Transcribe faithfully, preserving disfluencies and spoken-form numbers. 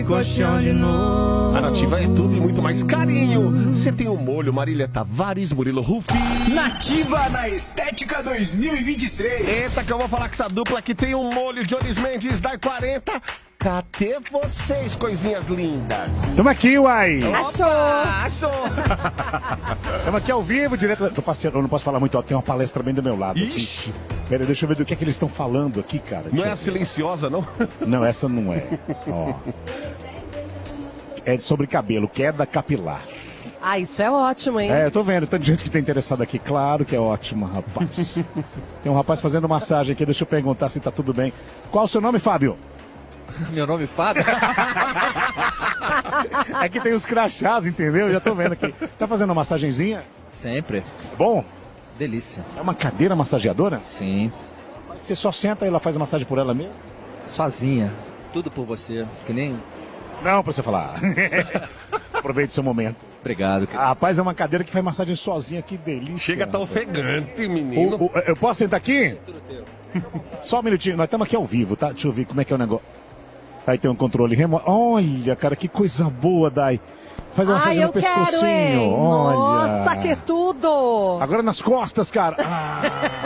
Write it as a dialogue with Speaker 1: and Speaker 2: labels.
Speaker 1: Colchão de novo.
Speaker 2: A Nativa é tudo e muito mais carinho. Você tem um molho, Marília Tavares, Murilo Rufi.
Speaker 3: Nativa na Estética dois mil e vinte e seis.
Speaker 2: Eita, que eu vou falar com essa dupla que tem um molho. Jones Mendes, da quarenta. Cadê vocês, coisinhas lindas?
Speaker 4: Tamo aqui, uai.
Speaker 2: Achou! Achou!
Speaker 4: Tamo aqui ao vivo, direto. Tô passeando, eu não posso falar muito, ó. Tem uma palestra bem do meu lado.
Speaker 2: Ixi!
Speaker 4: Pera, deixa eu ver do que é que eles estão falando aqui, cara.
Speaker 2: Não
Speaker 4: Deixa
Speaker 2: é
Speaker 4: eu
Speaker 2: a
Speaker 4: ver.
Speaker 2: silenciosa, não?
Speaker 4: Não, essa não é. Ó. É sobre cabelo, queda capilar.
Speaker 5: Ah, isso é ótimo, hein?
Speaker 4: É, eu tô vendo, tanta gente que tá interessada aqui. Claro que é ótimo, rapaz. Tem um rapaz fazendo massagem aqui, deixa eu perguntar se tá tudo bem. Qual o seu nome, Fábio?
Speaker 6: Meu nome é Fábio?
Speaker 4: É que tem os crachás, entendeu? Já tô vendo aqui. Tá fazendo uma massagenzinha?
Speaker 6: Sempre.
Speaker 4: Bom?
Speaker 6: Delícia.
Speaker 4: É uma cadeira massageadora?
Speaker 6: Sim.
Speaker 4: Você só senta e ela faz a massagem por ela mesmo?
Speaker 6: Sozinha. Tudo por você. Que nem...
Speaker 4: Não, pra você falar. Aproveite seu momento.
Speaker 6: Obrigado.
Speaker 4: Ah, rapaz, é uma cadeira que faz massagem sozinha, que delícia.
Speaker 2: Chega tão ofegante, menino.
Speaker 4: O, o, eu posso sentar aqui? Só um minutinho, nós estamos aqui ao vivo, tá? Deixa eu ver como é que é o negócio. Aí tem um controle remoto. Olha, cara, que coisa boa, Dai. Faz uma massagem
Speaker 5: Ai,
Speaker 4: no
Speaker 5: eu quero,
Speaker 4: pescocinho.
Speaker 5: hein?
Speaker 4: Olha.
Speaker 5: Nossa, que tudo!
Speaker 4: Agora nas costas, cara. Ah.